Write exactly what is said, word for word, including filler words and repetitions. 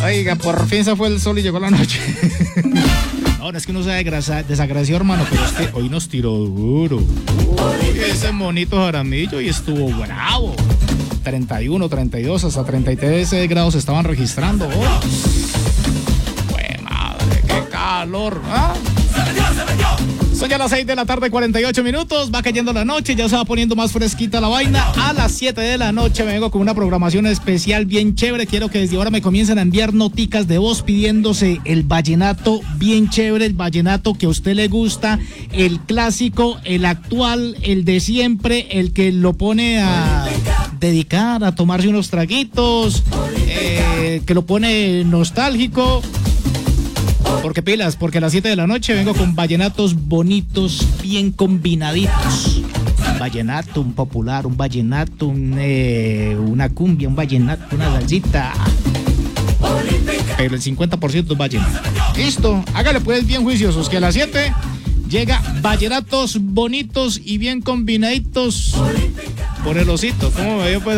Oiga, por fin se fue el sol y llegó la noche. No, no es que uno se desagració, hermano, pero es que hoy nos tiró duro. Uy, ese monito Jaramillo y estuvo bravo. treinta y uno, treinta y dos, hasta treinta y tres grados se estaban registrando. Oh. ¡Güey, madre, qué calor! ¿Ah? Son ya las seis de la tarde, cuarenta y ocho minutos. Va cayendo la noche, ya se va poniendo más fresquita la vaina. A las siete de la noche me vengo con una programación especial bien chévere. Quiero que desde ahora me comiencen a enviar noticas de voz pidiéndose el vallenato bien chévere, el vallenato que a usted le gusta, el clásico, el actual, el de siempre, el que lo pone a dedicar, a tomarse unos traguitos, eh, que lo pone nostálgico. Porque pilas, porque a las siete de la noche vengo con vallenatos bonitos, bien combinaditos. Un vallenato, un popular, un vallenato, un, eh, una cumbia, un vallenato, una salsita. Pero el cincuenta por ciento es vallenato. Listo, hágale pues bien juiciosos, que a las siete llega vallenatos bonitos y bien combinaditos por el osito. ¿Cómo me dio pues?